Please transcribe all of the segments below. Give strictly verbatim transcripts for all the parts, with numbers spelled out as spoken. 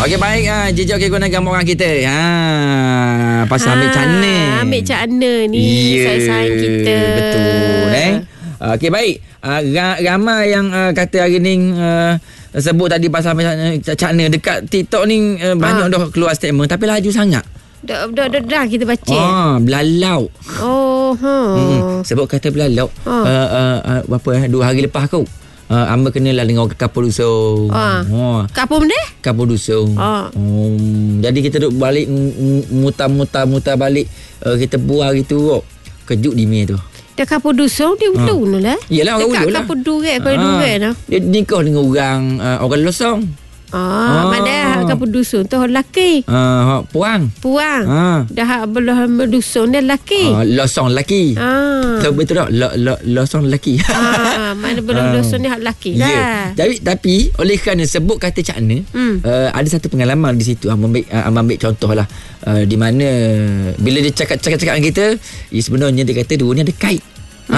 Okey, baik. Ha, Jejak okey guna gambar orang kita. Ha, pasal ha, ambil cana. Ambil cana ni yeah, sayang kita. Betul eh. Okey, baik. Uh, ramai yang uh, kata hari ni uh, sebut tadi pasal ambil cana dekat TikTok ni uh, banyak ha. dah keluar statement tapi laju sangat. Dah dah dah, dah kita baca. Ah, belalau. Oh, ha. Hmm, sebab kata belalau. Ha. Uh, uh, uh, berapa eh? Dua hari lepas kau. Uh, Amba kenalah dengan orang kapal dusun. Ha. Oh. Kapal mana? Kapal dusun. Ha. Um, jadi kita duduk balik mutar-mutar-mutar balik uh, kita buah gitu. Oh. Kejut di mi tu. Dah kapal dusun dia ulu ha. lah. Yalah orang ulu lah. Dekat kapal duret pada duret tu. Dia nikah dengan orang uh, orang losong. Ah, ah. Mana kapal dusun tu lelaki. Ah, puang. Puang. Ah. Dah belum berdusun dia lelaki. Ah, losong lelaki. Ah. Tahu betul tak? Lo, lo, losong lelaki. Ah, mana belum berdusun dia lelaki lah. Ya. Tapi tapi oleh kerana sebut kata cakna, hmm. uh, ada satu pengalaman di situ. Abang ambil, uh, ambil contoh lah. Uh, di mana bila dia cakap-cakap dengan kita, ya sebenarnya dia kata dua ni ada kait. Hmm.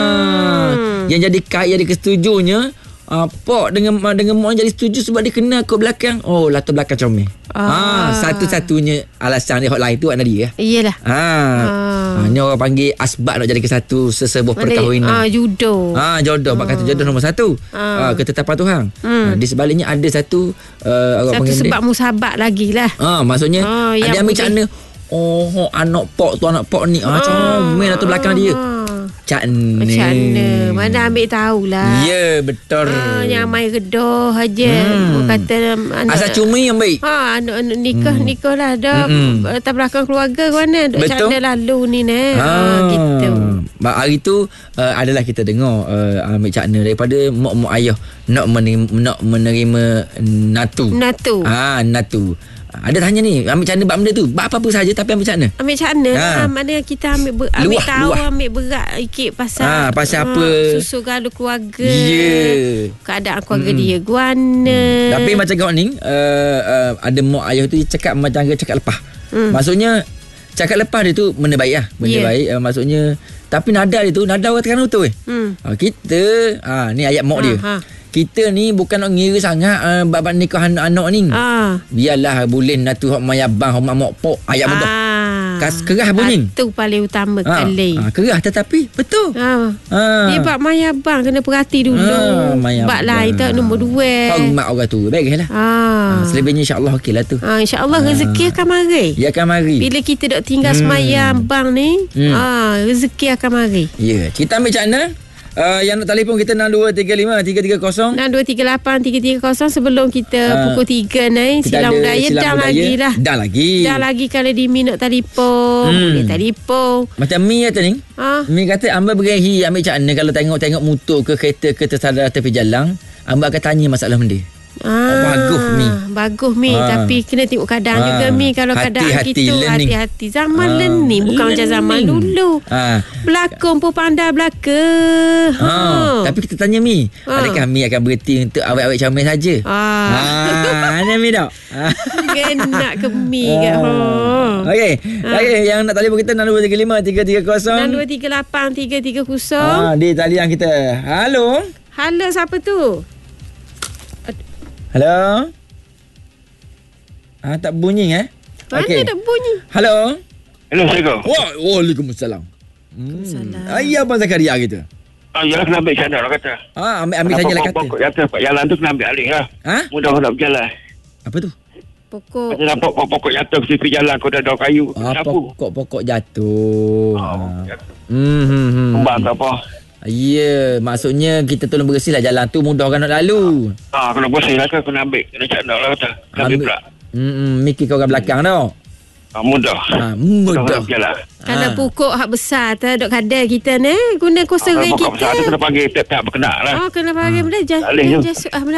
Ah, yang jadi kait, jadi kesetujunya Uh, Pok dengan dengan mak jadi setuju sebab dia kena kot belakang. Oh, latar belakang comel. Ah. ah satu-satunya alasan dia hotline tu anak dia. Iyalah. Ah. ah. ah ni orang panggil asbab nak jadi ke satu sesebuah perkahwinan. Ah, jodoh. Ah, jodoh. Bak ah. kata jodoh nombor satu. Ah, ah ketetapan Tuhan. Hmm. Ah, di sebaliknya ada satu uh, orang satu sebab musabat lagi lah. Ah, maksudnya ah, ada ambil cakna. Oh, anak pok tu anak pok ni. Ah, ah. comel latar belakang dia. Cakna. Macam mana? Mana ambil tahulah. Ya, betul. Ha, yang main redoh aja. Hmm. Kata anak, asal cumi yang baik. Ha, anak-anak nikah hmm. nikah lah dah. Hmm. Latar belakang keluarga mana? Betul. Cakna lalu ni ni. Ha, ha gitu. Hari tu uh, adalah kita dengar uh, ambil cakna daripada mak-mak ayah nak menerima, nak menerima natu. Natu. Ah, ha, natu. Ada tanya ni, ambil cakna bab benda tu. Bab apa-apa saja tapi ambil cakna. Ambil cakna ha. lah. Mana kita ambil ber, ambil luah, tahu luah. Ambil berat sikit pasal ha, pasal ha, apa? Susu gaduh keluarga. Yeah. Keadaan keluarga hmm. dia guana. Hmm. Tapi macam kau ni uh, uh, ada mak ayah tu cakap macam dia cakap lepas. Hmm. Maksudnya cakap lepas dia tu benda baik lah. Benda yeah. baik. Uh, maksudnya tapi nada dia tu nada orang Terengganu tu. Hmm. Uh, kita uh, ni ayat mak ha, dia. Ha. Kita ni bukan nak ngira sangat uh, bab nikah anak-anak ni. Ah. Biarlah boleh natu hok mayabang hok mak pok ayat mudah. Ah. Kas kerah bunyi. Itu paling utama ah. kali. Ah, kerah tetapi betul. Ah. Ah. Dia bab mayabang kena perhati dulu. Ah, bab lain tak nombor dua. Hormat orang tu. Baiklah. Ah. Ah, selebihnya insya-Allah okeylah tu. Ah, insya-Allah ah. rezeki akan mari. Ya akan mari. Bila kita dok tinggal hmm. semayang bang ni, hmm. ah rezeki akan mari. Ya, yeah. Kita ambil cakna. Uh, yang nak telefon kita enam dua tiga lima tiga tiga kosong enam dua tiga lapan tiga tiga kosong sebelum kita uh, pukul tiga ni silang budaya dah lagi lah dah lagi dah lagi kalau di Mi nak telefon hmm. boleh telefon macam Mi kata ni ha? Mi kata Amba berahi ambil cakna kalau tengok-tengok motor ke kereta ke tersadar tepi jalan Amba akan tanya masalah benda. Ah, oh, bagus Mi. Bagus Mi, ah. tapi kena tengok keadaan ah. juga Mi. Kalau hati, keadaan hati, kita learning. Hati-hati. Zaman ah. learning bukan learning. Macam zaman dulu. Ah. Berlakon pun pandai belaka. Ah. Ha. Tapi kita tanya Mi, ah. adakah Mi akan berhenti untuk awet-awet comel saja? Ah. Ah, ada Mi tak? Kena ke Mi kat. Oh. Okey. Ah. Okey, yang nak telefon kita enam dua tiga lima tiga tiga kosong enam dua tiga lapan tiga tiga kosong. Ah, di talian kita. Halo. Halo, siapa tu? Halo. Ah, tak bunyi eh? Mana okay. tak bunyi? Halo. Hello, Assalamualaikum. Wah, waalaikumsalam. Waalaikumsalam. Hmm. Ayah Abang Zakaria kita. Ah, ya kena ambil sana orang kata. Ah, ambil ambil saja lah kata. Pokok jatuh Pak jalan tu kena ambil alih lah. Ha? Mudah nak berjalan. Apa tu? Pokok. Macam nampak pokok jatuh ke tepi jalan kau dah ada kayu. Ah, pokok-pokok jatuh. Ah. Jatuh. Hmm, hmm, hmm. Kembang ke apa? Ya, yeah, maksudnya kita tolong bersihlah jalan tu mudah orang nak lalu. Ah, kena bersih lah kan, kena ambil. Kena cak nak lah kata. Kena ambil pula. Hmm, mikir kau orang belakang tau. Ah, mudah. Ah, mudah. mudah kalau ah. pokok hak besar tu dok kadai kita ni guna kuasa ah, kita. Pokok besar tu kena panggil tak tak berkenak lah. Oh, kena panggil ah. benda. Jangan